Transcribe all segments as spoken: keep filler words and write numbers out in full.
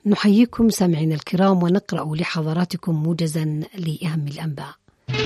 نحييكم سامعين الكرام ونقرأ لحضراتكم موجزا لأهم الأنباء.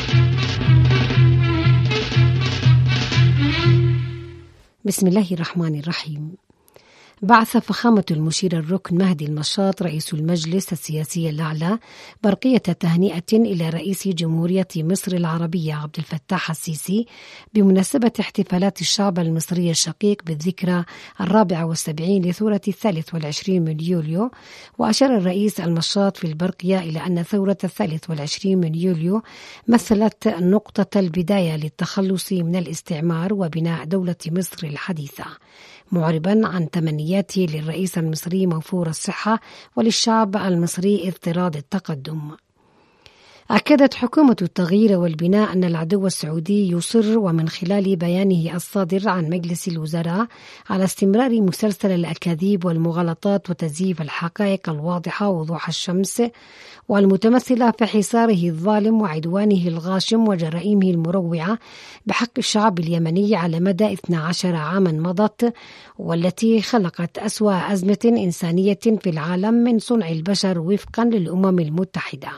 بسم الله الرحمن الرحيم. بعث فخامة المشير الركن مهدي المشاط رئيس المجلس السياسي الأعلى برقية تهنئة إلى رئيس جمهورية مصر العربية عبد الفتاح السيسي بمناسبة احتفالات الشعب المصري الشقيق بالذكرى الرابعة والسبعين لثورة الثالث والعشرين من يوليو. وأشار الرئيس المشاط في البرقية إلى أن ثورة الثالث والعشرين من يوليو مثلت نقطة البداية للتخلص من الاستعمار وبناء دولة مصر الحديثة، معربا عن تمنياته للرئيس المصري موفور الصحة وللشعب المصري اضطراد التقدم. أكدت حكومة التغيير والبناء أن العدو السعودي يصر ومن خلال بيانه الصادر عن مجلس الوزراء على استمرار مسلسل الأكاذيب والمغالطات وتزييف الحقائق الواضحة وضوح الشمس والمتمثلة في حصاره الظالم وعدوانه الغاشم وجرائمه المروعة بحق الشعب اليمني على مدى اثني عشر عاما مضت، والتي خلقت أسوأ أزمة إنسانية في العالم من صنع البشر وفقا للأمم المتحدة.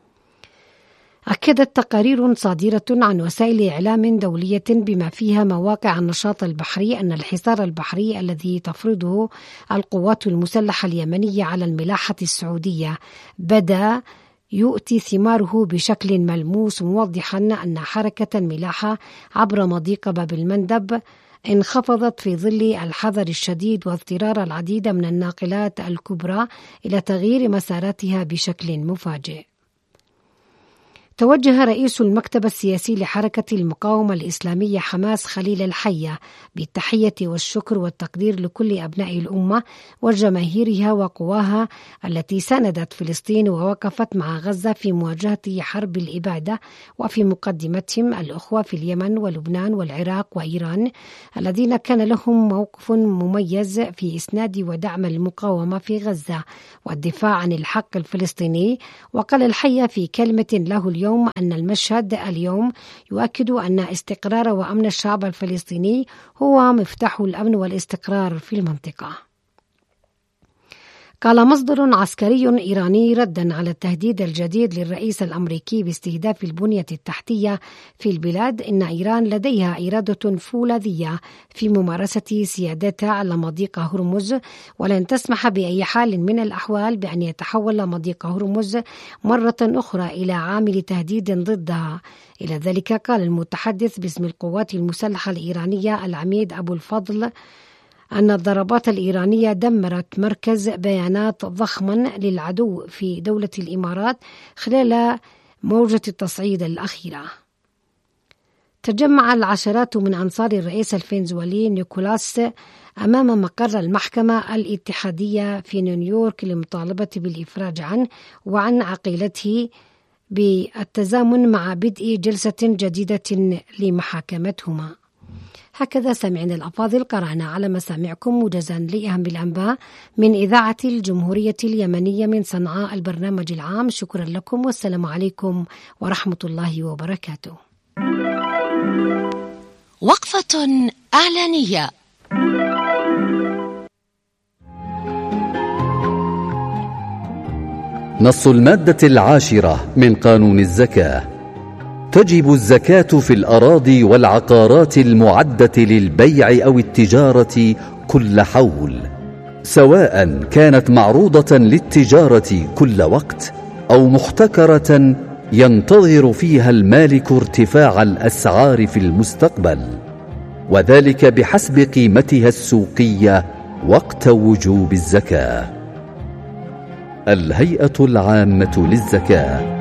أكدت تقارير صادرة عن وسائل إعلام دولية بما فيها مواقع النشاط البحري أن الحصار البحري الذي تفرضه القوات المسلحة اليمنية على الملاحة السعودية بدأ يؤتي ثماره بشكل ملموس، موضحا أن حركة الملاحة عبر مضيق باب المندب انخفضت في ظل الحذر الشديد واضطرار العديد من الناقلات الكبرى إلى تغيير مساراتها بشكل مفاجئ. توجه رئيس المكتب السياسي لحركة المقاومة الإسلامية حماس خليل الحية بالتحية والشكر والتقدير لكل أبناء الأمة وجماهيرها وقواها التي ساندت فلسطين ووقفت مع غزة في مواجهة حرب الإبادة، وفي مقدمتهم الأخوة في اليمن ولبنان والعراق وإيران الذين كان لهم موقف مميز في إسناد ودعم المقاومة في غزة والدفاع عن الحق الفلسطيني. وقال الحية في كلمة له اليوم اليوم أن المشهد اليوم يؤكد أن استقرار وأمن الشعب الفلسطيني هو مفتاح الأمن والاستقرار في المنطقة. قال مصدر عسكري إيراني ردا على التهديد الجديد للرئيس الأمريكي باستهداف البنية التحتية في البلاد إن إيران لديها إرادة فولاذية في ممارسة سيادتها على مضيق هرمز، ولن تسمح بأي حال من الأحوال بأن يتحول مضيق هرمز مرة أخرى إلى عامل تهديد ضدها. إلى ذلك قال المتحدث باسم القوات المسلحة الإيرانية العميد أبو الفضل أن الضربات الإيرانية دمرت مركز بيانات ضخما للعدو في دولة الإمارات خلال موجة التصعيد الأخيرة. تجمع العشرات من أنصار الرئيس الفنزويلي نيكولاس أمام مقر المحكمة الاتحادية في نيويورك للمطالبة بالإفراج عنه وعن عقيلته بالتزامن مع بدء جلسة جديدة لمحاكمتهما. هكذا سمعنا الأفاضل، قرأنا على مسامعكم موجزا لأهم الأنباء من إذاعة الجمهورية اليمنية من صنعاء البرنامج العام. شكرا لكم والسلام عليكم ورحمة الله وبركاته. وقفة إعلانية. نص المادة العاشرة من قانون الزكاة: تجب الزكاة في الأراضي والعقارات المعدة للبيع أو التجارة كل حول، سواء كانت معروضة للتجارة كل وقت أو محتكرة ينتظر فيها المالك ارتفاع الأسعار في المستقبل، وذلك بحسب قيمتها السوقية وقت وجوب الزكاة. الهيئة العامة للزكاة.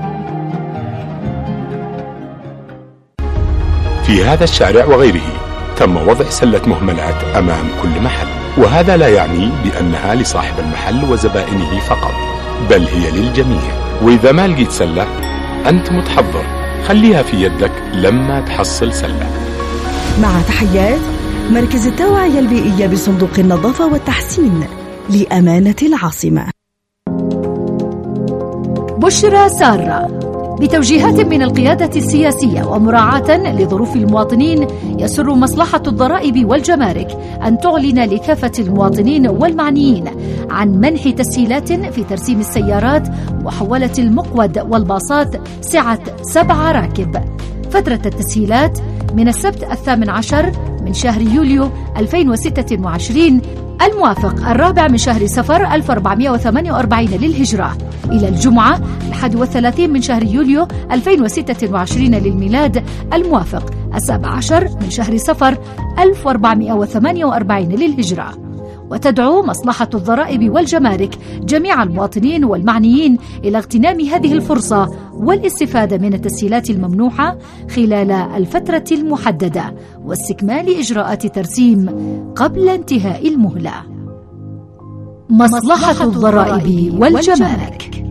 في هذا الشارع وغيره تم وضع سلة مهملات أمام كل محل، وهذا لا يعني بأنها لصاحب المحل وزبائنه فقط، بل هي للجميع. وإذا ما لقيت سلة أنت متحضر، خليها في يدك لما تحصل سلة. مع تحيات مركز التوعية البيئية بصندوق النظافة والتحسين لأمانة العاصمة. بشرى سارة بتوجيهات من القيادة السياسية ومراعاة لظروف المواطنين، يسر مصلحة الضرائب والجمارك أن تعلن لكافة المواطنين والمعنيين عن منح تسهيلات في ترسيم السيارات وحوالة المقود والباصات سعة سبع راكب. فترة التسهيلات من السبت الثامن عشر من شهر يوليو ألفين وستة وعشرين الموافق الرابع من شهر صفر ألف وأربعمائة وثمانية وأربعين للهجرة إلى الجمعة الحادي والثلاثين من شهر يوليو ألفين وستة وعشرين للميلاد الموافق السابع عشر من شهر صفر ألف وأربعمائة وثمانية وأربعين للهجرة. وتدعو مصلحة الضرائب والجمارك جميع المواطنين والمعنيين إلى اغتنام هذه الفرصة والاستفادة من التسهيلات الممنوحة خلال الفترة المحددة واستكمال إجراءات ترسيم قبل انتهاء المهلة. مصلحة الضرائب والجمارك.